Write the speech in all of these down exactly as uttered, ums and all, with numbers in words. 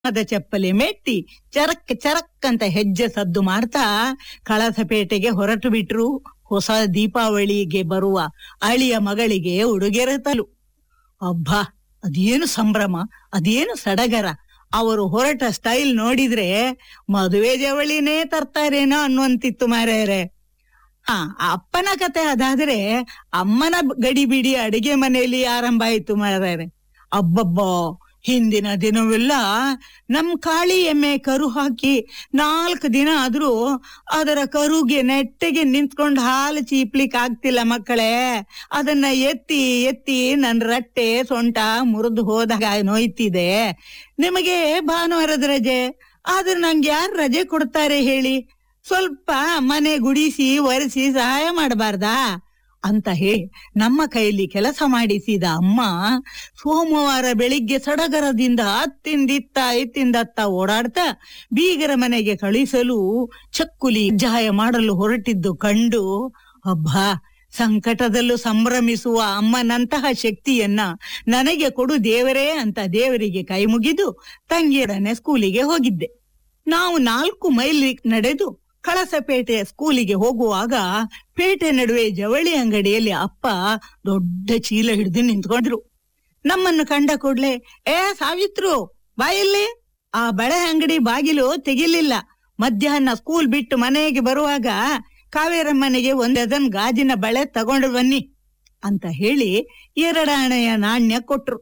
ಅದ ಚಪ್ಪಲಿ ಮೆಟ್ಟಿ ಚರಕ್ ಚರಕ್ ಅಂತ ಹೆಜ್ಜೆ ಸದ್ದು ಮಾಡ್ತಾ ಕಳಸಪೇಟೆಗೆ ಹೊರಟು ಬಿಟ್ರು. ಹೊಸ ದೀಪಾವಳಿಗೆ ಬರುವ ಅಳಿಯ ಮಗಳಿಗೆ ಉಡುಗೊರೆ ತಲು. ಅಬ್ಬಾ, ಅದೇನು ಸಂಭ್ರಮ, ಅದೇನು ಸಡಗರ. ಅವರು ಹೊರಟ ಸ್ಟೈಲ್ ನೋಡಿದ್ರೆ ಮದುವೆ ಜವಳಿನೇ ತರ್ತಾರೇನೋ ಅನ್ನುವಂತಿತ್ತು ಮಾರ್ಯಾರೆ. ಆ ಅಪ್ಪನ ಕತೆ ಅದಾದ್ರೆ ಅಮ್ಮನ ಗಡಿಬಿಡಿ ಅಡಿಗೆ ಮನೆಯಲ್ಲಿ ಆರಂಭ ಆಯ್ತು ಮಾರ್ಯಾರೆ. ಅಬ್ಬಬ್ಬಾ, ಹಿಂದಿನ ದಿನವೆಲ್ಲ ನಮ್ ಕಾಳಿ ಎಮ್ಮೆ ಕರು ಹಾಕಿ ನಾಲ್ಕು ದಿನ ಆದ್ರೂ ಅದರ ಕರುಗೆ ನೆಟ್ಟಗೆ ನಿಂತ್ಕೊಂಡು ಹಾಲು ಚೀಪ್ಲಿಕ್ ಆಗ್ತಿಲ್ಲ ಮಕ್ಕಳೇ. ಅದನ್ನ ಎತ್ತಿ ಎತ್ತಿ ನನ್ ರಟ್ಟೆ ಸೊಂಟ ಮುರಿದು ಹೋದಾಗ ನೋಯ್ತಿದೆ. ನಿಮಗೆ ಭಾನುವಾರದ ರಜೆ ಆದ್ರೆ ನಂಗೆ ಯಾರು ರಜೆ ಕೊಡ್ತಾರೆ ಹೇಳಿ? ಸ್ವಲ್ಪ ಮನೆ ಗುಡಿಸಿ ಒರೆಸಿ ಸಹಾಯ ಮಾಡಬಾರ್ದಾ ಅಂತ ಹೇಳಿ ನಮ್ಮ ಕೈಲಿ ಕೆಲಸ ಮಾಡಿಸಿದ ಅಮ್ಮ ಸೋಮವಾರ ಬೆಳಿಗ್ಗೆ ಸಡಗರದಿಂದ ಅತ್ತಿಂದಿತ್ತ ಇತ್ತಿಂದತ್ತ ಓಡಾಡ್ತಾ ಬೀಗರ ಮನೆಗೆ ಕಳಿಸಲು ಚಕ್ಕುಲಿ ಜಾಯ ಮಾಡಲು ಹೊರಟಿದ್ದು ಕಂಡು, ಅಬ್ಬಾ, ಸಂಕಟದಲ್ಲೂ ಸಂಭ್ರಮಿಸುವ ಅಮ್ಮನಂತಹ ಶಕ್ತಿಯನ್ನ ನನಗೆ ಕೊಡು ದೇವರೇ ಅಂತ ದೇವರಿಗೆ ಕೈ ಮುಗಿದು ತಂಗಿಯೊಡನೆ ಸ್ಕೂಲಿಗೆ ಹೋಗಿದ್ದೆ. ನಾವು ನಾಲ್ಕು ಮೈಲ್ ನಡೆದು ಕಳಸಪೇಟೆಯ ಸ್ಕೂಲಿಗೆ ಹೋಗುವಾಗ ಪೇಟೆ ನಡುವೆ ಜವಳಿ ಅಂಗಡಿಯಲ್ಲಿ ಅಪ್ಪ ದೊಡ್ಡ ಚೀಲ ಹಿಡಿದು ನಿಂತ್ಕೊಂಡ್ರು. ನಮ್ಮನ್ನು ಕಂಡ ಕೂಡ್ಲೆ, ಏ ಸಾವಿತ್ರು ಬಾಯಲ್ಲಿ, ಆ ಬಳೆ ಅಂಗಡಿ ಬಾಗಿಲು ತೆಗಿಲಿಲ್ಲ. ಮಧ್ಯಾಹ್ನ ಸ್ಕೂಲ್ ಬಿಟ್ಟು ಮನೆಗೆ ಬರುವಾಗ ಕಾವೇರಮ್ಮನೆಗೆ ಒಂದ್ ಡಜನ್ ಗಾಜಿನ ಬಳೆ ತಗೊಂಡು ಬನ್ನಿ ಅಂತ ಹೇಳಿ ಎರಡಾಣೆಯ ನಾಣ್ಯ ಕೊಟ್ರು.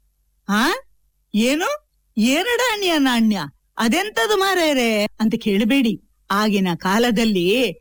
ಆ ಏನು ಎರಡಾಣೆಯ ನಾಣ್ಯ? ಅದೆಂತದು ಮಾರೇರೆ ಅಂತ ಕೇಳಬೇಡಿ. ಆಗಿನ ಕಾಲದಲ್ಲಿ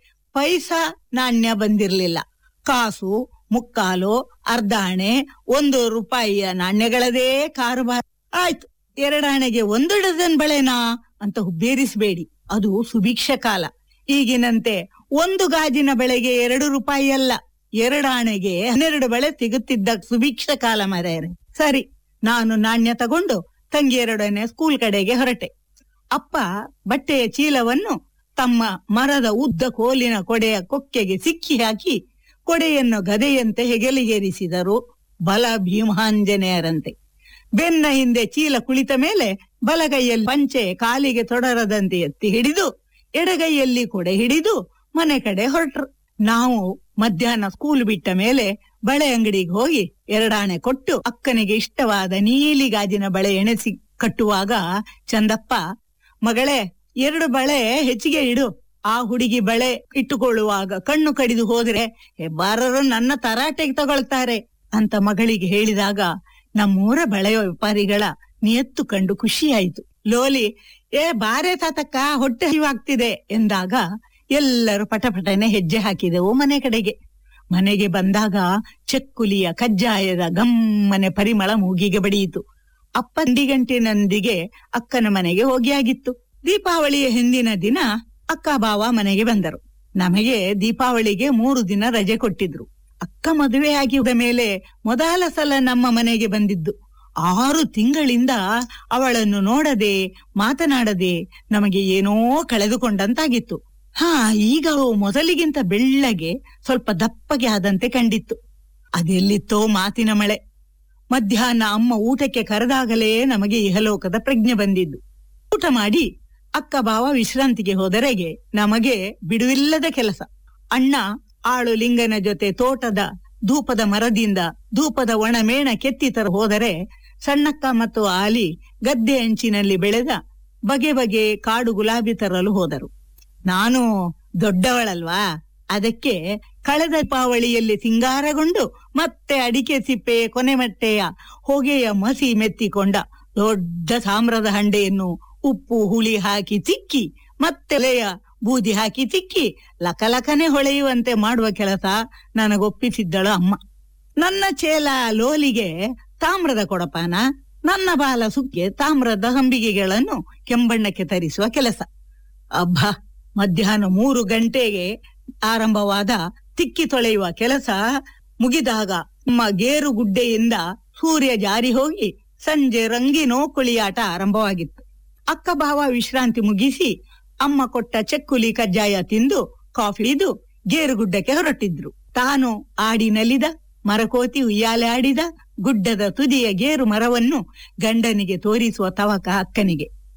ಪೈಸಾ ನಾಣ್ಯ ಬಂದಿರ್ಲಿಲ್ಲ. ಕಾಸು, ಮುಕ್ಕಾಲು, ಅರ್ಧಾಣೆ, ಒಂದು ರೂಪಾಯಿಯ ನಾಣ್ಯಗಳದೇ ಕಾರುಬಾರ. ಆಯ್ತು, ಎರಡಾಣೆಗೆ ಒಂದು ಡಜನ್ ಬಳೆನಾ ಅಂತ ಹುಬ್ಬೇರಿಸಬೇಡಿ. ಅದು ಸುಭಿಕ್ಷ ಕಾಲ. ಈಗಿನಂತೆ ಒಂದು ಗಾಜಿನ ಬಳೆಗೆ ಎರಡು ರೂಪಾಯಿ ಅಲ್ಲ, ಎರಡಾಣೆಗೆ ಹನ್ನೆರಡು ಬಳೆ ಸಿಗುತ್ತಿದ್ದ ಸುಭಿಕ್ಷ ಕಾಲ ಮರೆಯರೆ. ಸರಿ, ನಾನು ನಾಣ್ಯ ತಗೊಂಡು ತಂಗಿಯರೊಡನೆ ಸ್ಕೂಲ್ ಕಡೆಗೆ ಹೊರಟೆ. ಅಪ್ಪ ಬಟ್ಟೆಯ ಚೀಲವನ್ನು ತಮ್ಮ ಮರದ ಉದ್ದ ಕೋಲಿನ ಕೊಡೆಯ ಕೊಕ್ಕೆಗೆ ಸಿಕ್ಕಿ ಹಾಕಿ ಕೊಡೆಯನ್ನು ಗದೆಯಂತೆ ಹೆಗಲಿಗೇರಿಸಿದರು. ಬಲ ಭೀಮಾಂಜನೇಯರಂತೆ. ಬೆನ್ನ ಹಿಂದೆ ಚೀಲ ಕುಳಿತ ಮೇಲೆ ಬಲಗೈಯಲ್ಲಿ ಪಂಚೆ ಕಾಲಿಗೆ ತೊಡರದಂತೆ ಎತ್ತಿ ಹಿಡಿದು ಎಡಗೈಯಲ್ಲಿ ಕೊಡೆ ಹಿಡಿದು ಮನೆ ಕಡೆ ಹೊರಟ್ರು. ನಾವು ಮಧ್ಯಾಹ್ನ ಸ್ಕೂಲ್ ಬಿಟ್ಟ ಮೇಲೆ ಬಳೆ ಅಂಗಡಿಗೆ ಹೋಗಿ ಎರಡಾಣೆ ಕೊಟ್ಟು ಅಕ್ಕನಿಗೆ ಇಷ್ಟವಾದ ನೀಲಿ ಗಾಜಿನ ಬಳೆ ಎಣೆಸಿ ಕಟ್ಟುವಾಗ ಚಂದಪ್ಪ, ಮಗಳೇ, ಎರಡು ಬಳೆ ಹೆಚ್ಚಿಗೆ ಇಡು. ಆ ಹುಡುಗಿ ಬಳೆ ಇಟ್ಟುಕೊಳ್ಳುವಾಗ ಕಣ್ಣು ಕಡಿದು ಹೋದ್ರೆ ಹೆಬ್ಬಾರರು ನನ್ನ ತರಾಟೆಗೆ ತಗೊಳ್ತಾರೆ ಅಂತ ಮಗಳಿಗೆ ಹೇಳಿದಾಗ ನಮ್ಮೂರ ಬಳೆ ವ್ಯಾಪಾರಿಗಳ ನಿಯತ್ತು ಕಂಡು ಖುಷಿಯಾಯಿತು. ಲೋಲಿ, ಏ ಬಾರೆ ತಾತಕ್ಕ, ಹೊಟ್ಟೆ ಹಸಿವಾಗ್ತಿದೆ ಎಂದಾಗ ಎಲ್ಲರೂ ಪಟಪಟನೆ ಹೆಜ್ಜೆ ಹಾಕಿದೆವು ಮನೆ ಕಡೆಗೆ. ಮನೆಗೆ ಬಂದಾಗ ಚಕ್ಕುಲಿಯ ಕಜ್ಜಾಯದ ಗಮ್ಮನೆ ಪರಿಮಳ ಮೂಗಿಗೆ ಬಡಿಯಿತು. ಅಪ್ಪ ಗಂಟಿನೊಂದಿಗೆ ಅಕ್ಕನ ಮನೆಗೆ ಹೋಗಿಯಾಗಿತ್ತು. ದೀಪಾವಳಿಯ ಹಿಂದಿನ ದಿನ ಅಕ್ಕ ಬಾವ ಮನೆಗೆ ಬಂದರು. ನಮಗೆ ದೀಪಾವಳಿಗೆ ಮೂರು ದಿನ ರಜೆ ಕೊಟ್ಟಿದ್ರು. ಅಕ್ಕ ಮದುವೆ ಆಗಿದ ಮೇಲೆ ಮೊದಲ ಸಲ ನಮ್ಮ ಮನೆಗೆ ಬಂದಿದ್ದು. ಆರು ತಿಂಗಳಿಂದ ಅವಳನ್ನು ನೋಡದೆ ಮಾತನಾಡದೆ ನಮಗೆ ಏನೋ ಕಳೆದುಕೊಂಡಂತಾಗಿತ್ತು. ಹಾ, ಈಗ ಅವಳು ಮೊದಲಿಗಿಂತ ಬೆಳ್ಳಗೆ ಸ್ವಲ್ಪ ದಪ್ಪಗೆ ಆದಂತೆ ಕಂಡಿತ್ತು. ಅದೆಲ್ಲಿತ್ತೋ ಮಾತಿನ ಮಳೆ. ಮಧ್ಯಾಹ್ನ ಅಮ್ಮ ಊಟಕ್ಕೆ ಕರೆದಾಗಲೇ ನಮಗೆ ಇಹಲೋಕದ ಪ್ರಜ್ಞೆ ಬಂದಿದ್ದು. ಊಟ ಮಾಡಿ ಅಕ್ಕ ಬಾವ ವಿಶ್ರಾಂತಿಗೆ ಹೋದರೆಗೆ ನಮಗೆ ಬಿಡುವಿಲ್ಲದ ಕೆಲಸ. ಅಣ್ಣ ಆಳು ಲಿಂಗನ ಜೊತೆ ತೋಟದ ಧೂಪದ ಮರದಿಂದ ಧೂಪದ ಒಣ ಮೇಣ ಕೆತ್ತಿ ತರ ಹೋದರೆ, ಸಣ್ಣಕ್ಕ ಮತ್ತು ಆಲಿ ಗದ್ದೆ ಅಂಚಿನಲ್ಲಿ ಬೆಳೆದ ಬಗೆ ಬಗೆ ಕಾಡು ಗುಲಾಬಿ ತರಲು ಹೋದರು. ನಾನು ದೊಡ್ಡವಳಲ್ವಾ, ಅದಕ್ಕೆ ಕಳೆದ ದೀಪಾವಳಿಯಲ್ಲಿ ಸಿಂಗಾರಗೊಂಡು ಮತ್ತೆ ಅಡಿಕೆ ಸಿಪ್ಪೆ ಕೊನೆಮಟ್ಟೆಯ ಹೊಗೆಯ ಮಸಿ ಮೆತ್ತಿಕೊಂಡ ದೊಡ್ಡ ತಾಮ್ರದ ಹಂಡೆಯನ್ನು ಉಪ್ಪು ಹುಳಿ ಹಾಕಿ ತಿಕ್ಕಿ ಮತ್ತೆ ಲೆಯ ಬೂದಿ ಹಾಕಿ ತಿಕ್ಕಿ ಲಕಲಕನೆ ಹೊಳೆಯುವಂತೆ ಮಾಡುವ ಕೆಲಸ ನನಗೊಪ್ಪಿಸಿದ್ದಳು ಅಮ್ಮ. ನನ್ನ ಚೇಲ ಲೋಲಿಗೆ ತಾಮ್ರದ ಕೊಡಪಾನ, ನನ್ನ ಬಾಲ ಸುಕ್ಕೆ ತಾಮ್ರದ ಹಂಬಿಗೆಗಳನ್ನು ಕೆಂಬಣ್ಣಕ್ಕೆ ತರಿಸುವ ಕೆಲಸ. ಅಬ್ಬಾ, ಮಧ್ಯಾಹ್ನ ಮೂರು ಗಂಟೆಗೆ ಆರಂಭವಾದ ತಿಕ್ಕಿ ತೊಳೆಯುವ ಕೆಲಸ ಮುಗಿದಾಗ ನಮ್ಮ ಗೇರು ಗುಡ್ಡೆಯಿಂದ ಸೂರ್ಯ ಜಾರಿ ಹೋಗಿ ಸಂಜೆ ರಂಗಿನೋ ಕುಳಿಯಾಟ ಆರಂಭವಾಗಿತ್ತು. ಅಕ್ಕ ಭಾವ ವಿಶ್ರಾಂತಿ ಮುಗಿಸಿ ಅಮ್ಮ ಕೊಟ್ಟ ಚಕ್ಕುಲಿ ಕಜ್ಜಾಯ ತಿಂದು ಕಾಫಿ ಇದ್ದು ಗೇರುಗುಡ್ಡಕ್ಕೆ ಹೊರಟಿದ್ರು. ತಾನು ಆಡಿ ನಲಿದ ಮರಕೋತಿ ಉಯ್ಯಾಲೆ ಆಡಿದ ಗುಡ್ಡದ ತುದಿಯ ಗೇರು ಮರವನ್ನು ಗಂಡನಿಗೆ ತೋರಿಸುವ ತವಕ ಅಕ್ಕನಿಗೆ.